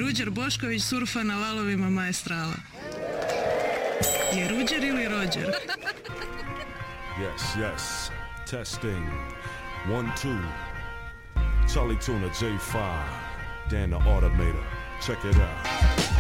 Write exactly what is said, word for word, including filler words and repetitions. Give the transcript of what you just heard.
Ruđer Bošković surfa na valovima Maestrala. Je Ruđer ili Rođer? Yes, yes. Testing. One, two. Charlie Tuna, J five. Dan the Automator. Check it out.